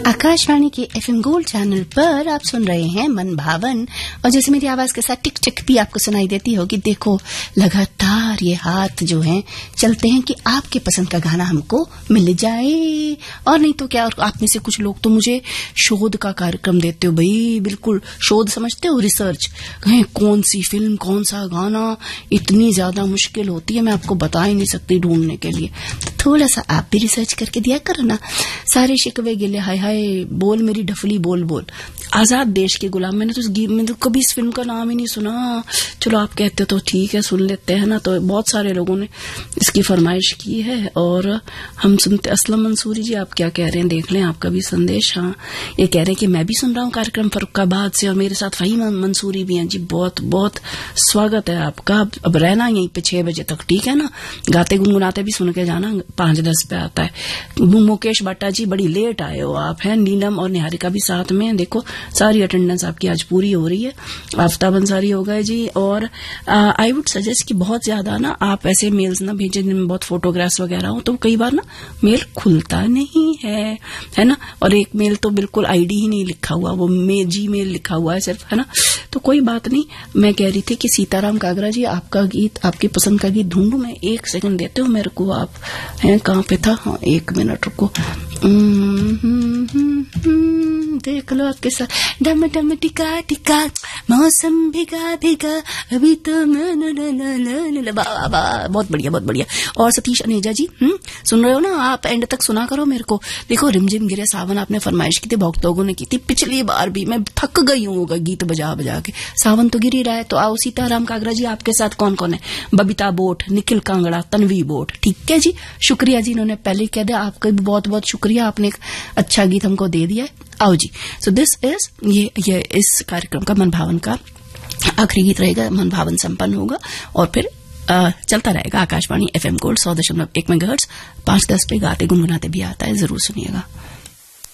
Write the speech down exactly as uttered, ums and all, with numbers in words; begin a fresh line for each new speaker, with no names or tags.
आकाशवाणी के FM gold channel पर आप सुन रहे हैं मन भावन। और जैसे मेरी आवाज के साथ टिक टिक भी आपको सुनाई देती होगी, देखो लगातार ये हाथ जो हैं चलते हैं कि आपके पसंद का गाना हमको मिल जाए। और नहीं तो क्या, और आप में से कुछ लोग तो मुझे शोध का कार्यक्रम देते हो भाई, बिल्कुल शोध समझते हो, रिसर्च, कहें कौन सी फिल्म कौन सा गाना, इतनी ज्यादा मुश्किल होती है, मैं आपको बता ही नहीं सकती ढूंढने के लिए। तो थोड़ा सा आप भी रिसर्च करके दिया करो ना। सारे शिकवे गिले हाय हाय बोल मेरी डफली बोल बोल, आजाद देश के गुलाम, मैंने तो, मैंने तो कभी इस फिल्म का नाम ही नहीं सुना। चलो आप कहते हो तो ठीक है, सुन लेते हैं ना। तो बहुत सारे लोगों ने इसकी फरमाइश की है और हम सुनते। असलम मंसूरी जी आप क्या कह रहे हैं, देख लें आपका भी संदेश। हाँ, ये कह रहे हैं कि मैं भी सुन रहा हूँ कार्यक्रम फर्रुखाबाद से और मेरे साथ फहीम मंसूरी भी हैं जी। बहुत बहुत स्वागत है आपका। अब रहना यहीं पे छह बजे तक, ठीक है ना। गाते गुनगुनाते भी सुन के जाना, पांच दस पे आता है। मुकेश भट्टा जी बड़ी लेट आए हो आप, हैं नीलम और निहारिका भी साथ में। देखो सारी अटेंडेंस आपकी आज पूरी हो रही है। आफ्ताब अंसारी हो गए जी। और आई वुड सजेस्ट कि बहुत ज्यादा ना आप ऐसे मेल्स ना भेजें जिनमें बहुत फोटोग्राफ्स वगैरह हो, तो कई बार ना मेल खुलता नहीं है, है ना। और एक मेल तो बिल्कुल आईडी ही नहीं लिखा हुआ, वो मे जी मेल लिखा हुआ है सिर्फ, है ना। तो कोई बात नहीं। मैं कह रही थी कि सीताराम कागरा जी आपका गीत, आपकी पसंद का गीत ढूंढू मैं। एक सेकंड देते हो मेरे को आप, हैं कहाँ पे था। हाँ एक मिनट रुको। देख लो आपके साथ डम डम टिका टिका, मौसम भिगा भिगा अभी तो बहुत बढ़िया बहुत बढ़िया। और सतीश अनेजा जी हम्म सुन रहे हो ना आप, एंड तक सुना करो मेरे को। देखो रिमझिम गिरे सावन आपने फरमाइश की थी, बहुत लोगों ने की थी पिछली बार भी। मैं थक गई हूँ गीत बजा बजा के, सावन तो गिर ही रहा है। तो आओ सीताराम कागरा जी आपके साथ कौन कौन है। बबीता बोट, निखिल कांगड़ा, तन्वी बोट, ठीक है जी। शुक्रिया जी, इन्होंने पहले ही कह दिया, आपका भी बहुत बहुत शुक्रिया, आपने एक अच्छा गीत हमको दे दिया है। आओ जी। सो दिस इज ये ये इस कार्यक्रम का मन भावन का आखिरी गीत रहेगा। मन भावन संपन्न होगा और फिर आ, चलता रहेगा आकाशवाणी एफएम गोल्ड सौ दशमलव एक मेगाहर्ट्ज, पांच दस पे गाते गुनगुनाते भी आता है, जरूर सुनिएगा।